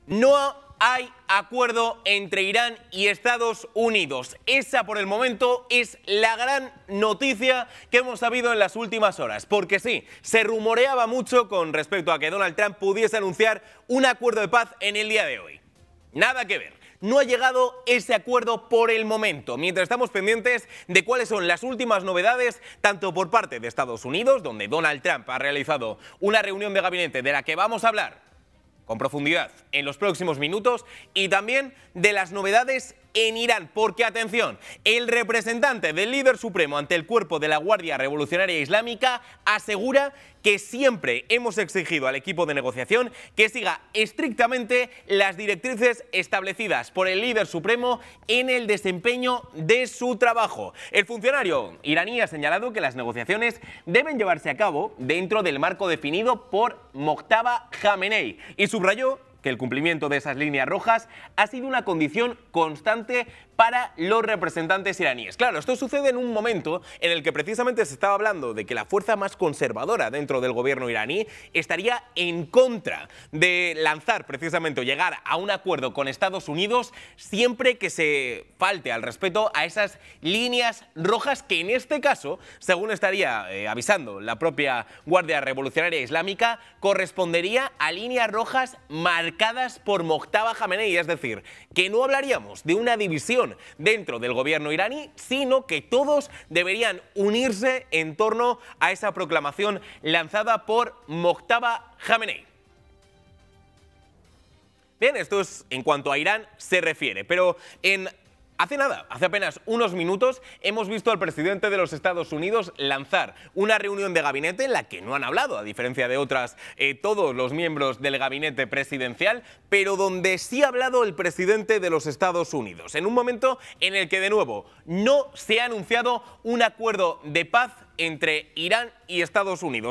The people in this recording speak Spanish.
No hay acuerdo entre Irán y Estados Unidos. Esa, por el momento, es la gran noticia que hemos sabido en las últimas horas. Porque sí, se rumoreaba mucho con respecto a que Donald Trump pudiese anunciar un acuerdo de paz en el día de hoy. Nada que ver. No ha llegado ese acuerdo por el momento, mientras estamos pendientes de cuáles son las últimas novedades, tanto por parte de Estados Unidos, donde Donald Trump ha realizado una reunión de gabinete de la que vamos a hablar con profundidad en los próximos minutos, y también de las novedades en Irán, porque atención, el representante del líder supremo ante el cuerpo de la Guardia Revolucionaria Islámica asegura que siempre hemos exigido al equipo de negociación que siga estrictamente las directrices establecidas por el líder supremo en el desempeño de su trabajo. El funcionario iraní ha señalado que las negociaciones deben llevarse a cabo dentro del marco definido por Mojtaba Khamenei y subrayó que el cumplimiento de esas líneas rojas ha sido una condición constante para los representantes iraníes. Claro, esto sucede en un momento en el que precisamente se estaba hablando de que la fuerza más conservadora dentro del gobierno iraní estaría en contra de lanzar precisamente o llegar a un acuerdo con Estados Unidos siempre que se falte al respeto a esas líneas rojas que en este caso, según estaría avisando la propia Guardia Revolucionaria Islámica, correspondería a líneas rojas marcadas por Mojtaba Khamenei, es decir, que no hablaríamos de una división dentro del gobierno iraní, sino que todos deberían unirse en torno a esa proclamación lanzada por Mojtaba Khamenei. Bien, esto es en cuanto a Irán se refiere, pero hace apenas unos minutos hemos visto al presidente de los Estados Unidos lanzar una reunión de gabinete en la que no han hablado, a diferencia de otras, todos los miembros del gabinete presidencial, pero donde sí ha hablado el presidente de los Estados Unidos, en un momento en el que, de nuevo, no se ha anunciado un acuerdo de paz entre Irán y Estados Unidos.